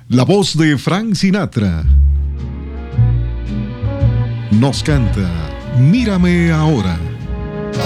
La voz de Frank Sinatra nos canta Mírame ahora.